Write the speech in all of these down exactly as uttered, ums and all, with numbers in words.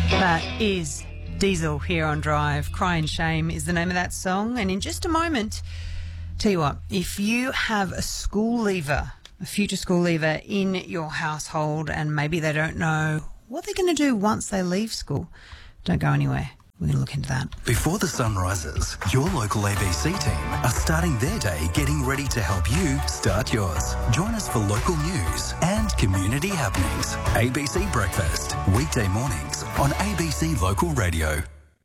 That is Diesel here on Drive. Crying Shame is the name of that song. And in just a moment, tell you what, if you have a school leaver, a future school leaver in your household and maybe they don't know what they're going to do once they leave school, don't go anywhere. We're going to look into that. Before the sun rises, your local A B C team are starting their day getting ready to help you start yours. Join us for local news and community happenings. A B C Breakfast, weekday mornings on A B C Local Radio.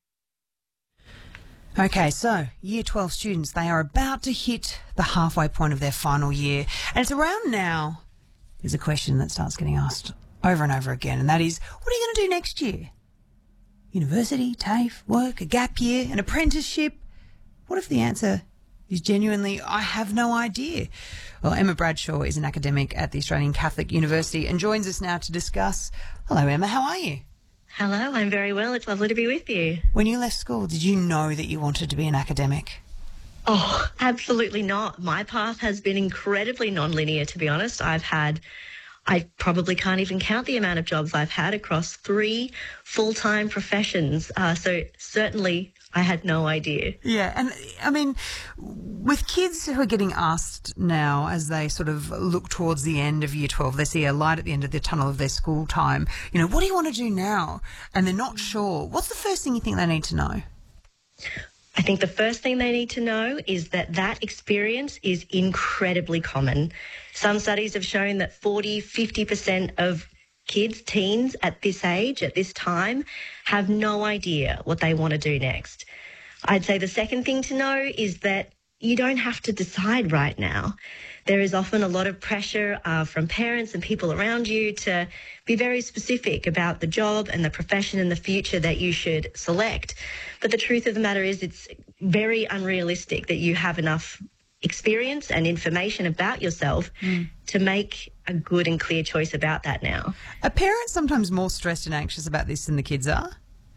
Okay, so Year twelve students, they are about to hit the halfway point of their final year. And it's around now, there's a question that starts getting asked over and over again, and that is, what are you going to do next year? University, TAFE, work, a gap year, an apprenticeship? What if the answer is genuinely, I have no idea? Well, Emma Bradshaw is an academic at the Australian Catholic University and joins us now to discuss. Hello, Emma. How are you? Hello, I'm very well. It's lovely to be with you. When you left school, did you know that you wanted to be an academic? Oh, absolutely not. My path has been incredibly non-linear, to be honest. I've had... I probably can't even count the amount of jobs I've had across three full-time professions. Uh, so certainly I had no idea. Yeah, and I mean, with kids who are getting asked now as they sort of look towards the end of Year twelve, they see a light at the end of the tunnel of their school time, you know, what do you want to do now? And they're not sure. What's the first thing you think they need to know? I think the first thing they need to know is that that experience is incredibly common. Some studies have shown that forty, fifty percent of kids, teens at this age, at this time, have no idea what they want to do next. I'd say the second thing to know is that you don't have to decide right now. There is often a lot of pressure uh, from parents and people around you to be very specific about the job and the profession and the future that you should select. But the truth of the matter is it's very unrealistic that you have enough experience and information about yourself mm. to make a good and clear choice about that now. Are parents sometimes more stressed and anxious about this than the kids are?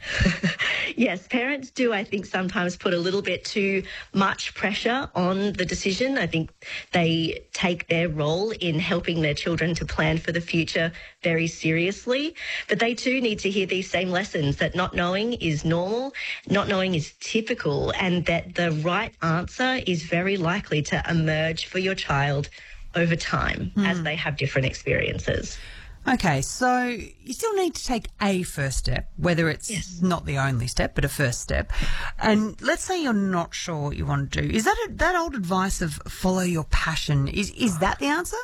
Yes, parents do, I think, sometimes put a little bit too much pressure on the decision. I think they take their role in helping their children to plan for the future very seriously. But they too need to hear these same lessons, that not knowing is normal, not knowing is typical, and that the right answer is very likely to emerge for your child over time mm. as they have different experiences. Okay, so you still need to take a first step, whether it's yes. not the only step, but a first step. And let's say you're not sure what you want to do. Is that a, that old advice of follow your passion, is is that the answer?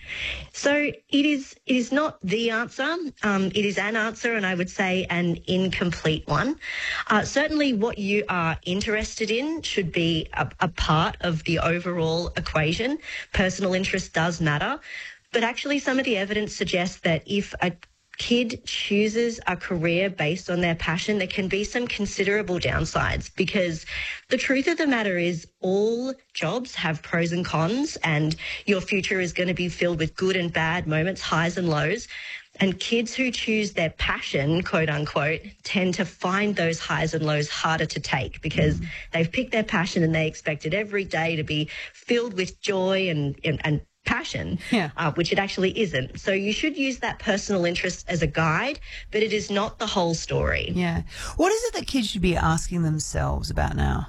So it is it is not the answer. Um, it is an answer, and I would say an incomplete one. Uh, certainly what you are interested in should be a, a part of the overall equation. Personal interest does matter. But actually some of the evidence suggests that if a kid chooses a career based on their passion, there can be some considerable downsides, because the truth of the matter is all jobs have pros and cons, and your future is going to be filled with good and bad moments, highs and lows. And kids who choose their passion, quote unquote, tend to find those highs and lows harder to take, because mm. they've picked their passion and they expect it every day to be filled with joy and, and, and passion, yeah. uh, which it actually isn't. So you should use that personal interest as a guide, but it is not the whole story. Yeah. What is it that kids should be asking themselves about now?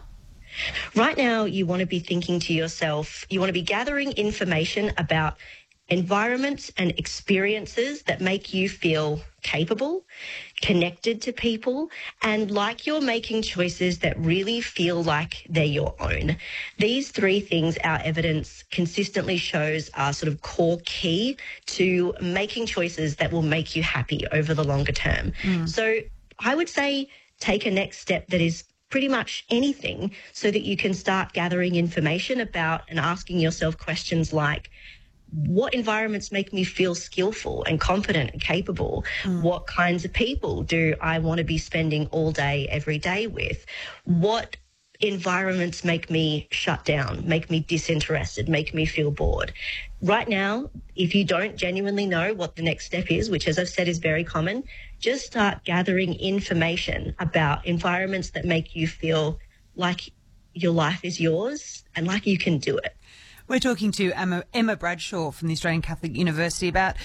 Right now, you want to be thinking to yourself, you want to be gathering information about environments and experiences that make you feel capable, connected to people, and like you're making choices that really feel like they're your own. These three things, our evidence consistently shows, are sort of core key to making choices that will make you happy over the longer term. Mm. So I would say take a next step that is pretty much anything, so that you can start gathering information about and asking yourself questions like, what environments make me feel skillful and confident and capable? Mm. What kinds of people do I want to be spending all day, every day with? What environments make me shut down, make me disinterested, make me feel bored? Right now, if you don't genuinely know what the next step is, which, as I've said, is very common, just start gathering information about environments that make you feel like your life is yours and like you can do it. We're talking to Emma, Emma Bradshaw from the Australian Catholic University about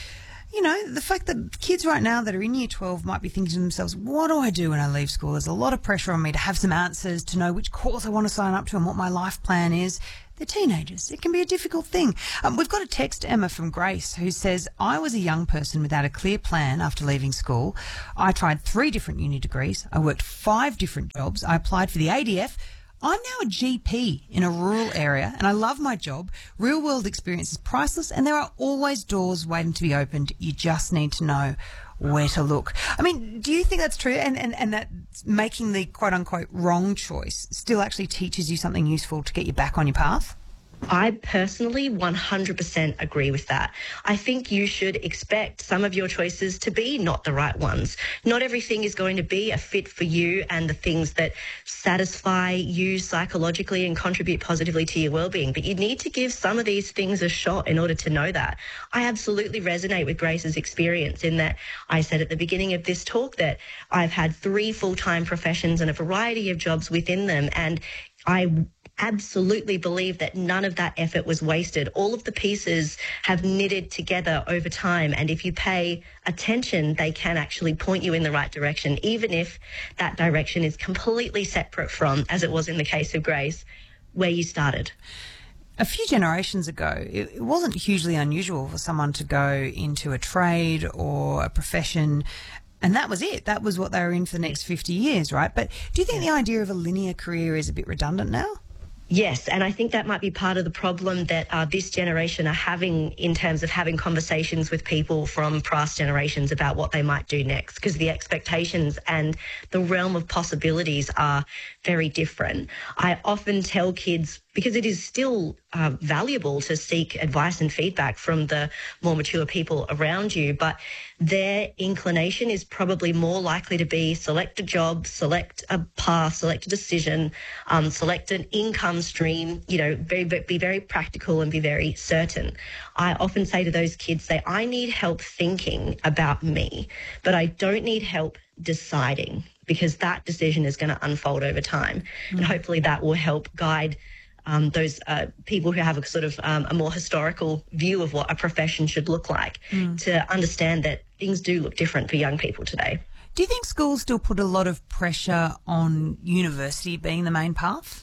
you know, the fact that kids right now that are in year twelve might be thinking to themselves, what do I do when I leave school? There's a lot of pressure on me to have some answers, to know which course I want to sign up to and what my life plan is. They're teenagers. It can be a difficult thing. Um, we've got a text, Emma, from Grace, who says, I was a young person without a clear plan after leaving school. I tried three different uni degrees. I worked five different jobs. I applied for the A D F. I'm now a G P in a rural area and I love my job. Real world experience is priceless and there are always doors waiting to be opened. You just need to know where to look. I mean, do you think that's true? And, and, and that making the quote unquote wrong choice still actually teaches you something useful to get you back on your path? I personally one hundred percent agree with that. I think you should expect some of your choices to be not the right ones. Not everything is going to be a fit for you and the things that satisfy you psychologically and contribute positively to your well-being. But you need to give some of these things a shot in order to know that. I absolutely resonate with Grace's experience in that I said at the beginning of this talk that I've had three full-time professions and a variety of jobs within them, and I absolutely believe that none of that effort was wasted. All of the pieces have knitted together over time, and if you pay attention, they can actually point you in the right direction, even if that direction is completely separate from, as it was in the case of Grace, where you started. A few generations ago, it, it wasn't hugely unusual for someone to go into a trade or a profession, and that was it. That was what they were in for the next fifty years, right? But do you think the idea of a linear career is a bit redundant now? Yes, and I think that might be part of the problem that uh, this generation are having in terms of having conversations with people from past generations about what they might do next, because the expectations and the realm of possibilities are very different. I often tell kids, because it is still uh, valuable to seek advice and feedback from the more mature people around you, but their inclination is probably more likely to be select a job, select a path, select a decision, um, select an income stream, you know, very, be very practical and be very certain. I often say to those kids, say, I need help thinking about me, but I don't need help deciding, because that decision is going to unfold over time. Mm. And hopefully that will help guide Um, those uh, people who have a sort of um, a more historical view of what a profession should look like, mm. to understand that things do look different for young people today. Do you think schools still put a lot of pressure on university being the main path?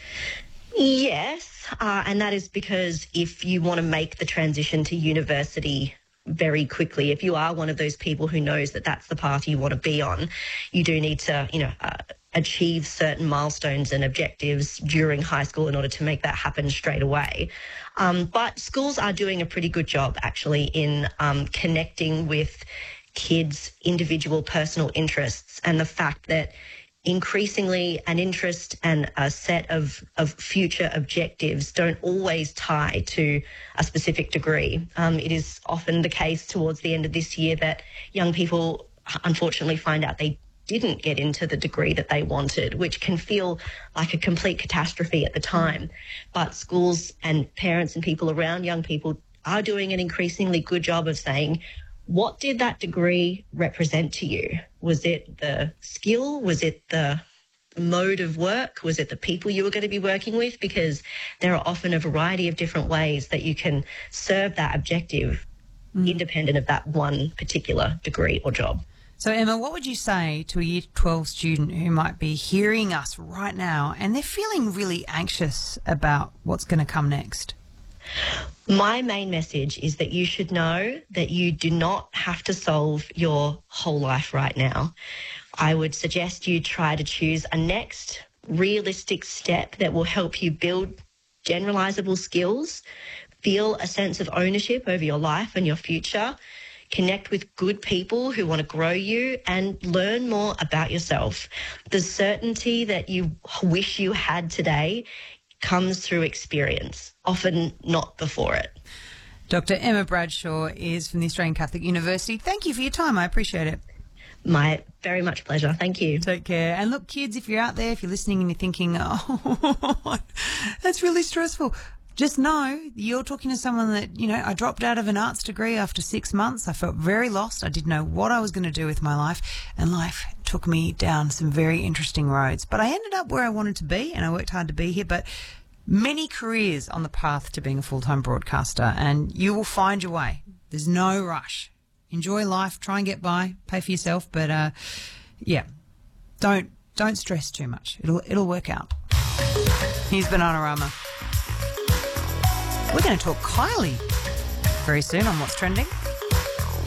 Yes, uh, and that is because if you want to make the transition to university very quickly, if you are one of those people who knows that that's the path you want to be on, you do need to, you know, uh, achieve certain milestones and objectives during high school in order to make that happen straight away. Um, but schools are doing a pretty good job actually in um, connecting with kids' individual personal interests, and the fact that increasingly an interest and a set of, of future objectives don't always tie to a specific degree. Um, it is often the case towards the end of this year that young people unfortunately find out they didn't get into the degree that they wanted, which can feel like a complete catastrophe at the time. But schools and parents and people around young people are doing an increasingly good job of saying, what did that degree represent to you? Was it the skill? Was it the mode of work? Was it the people you were going to be working with? Because there are often a variety of different ways that you can serve that objective mm. independent of that one particular degree or job. So, Emma, what would you say to a Year twelve student who might be hearing us right now and they're feeling really anxious about what's going to come next? My main message is that you should know that you do not have to solve your whole life right now. I would suggest you try to choose a next realistic step that will help you build generalizable skills, feel a sense of ownership over your life and your future, connect with good people who want to grow you, and learn more about yourself. The certainty that you wish you had today comes through experience, often not before it. Doctor Emma Bradshaw is from the Australian Catholic University. Thank you for your time. I appreciate it. My very much pleasure. Thank you. Take care. And look, kids, if you're out there, if you're listening and you're thinking, oh, that's really stressful, just know you're talking to someone that, you know, I dropped out of an arts degree after six months. I felt very lost. I didn't know what I was going to do with my life, and life took me down some very interesting roads. But I ended up where I wanted to be, and I worked hard to be here. But many careers on the path to being a full-time broadcaster, and you will find your way. There's no rush. enjoy life, try and get by, pay for yourself, but uh, yeah, don't don't stress too much. It'll it'll work out. Here's Bananarama. We're going to talk Kylie very soon on What's Trending.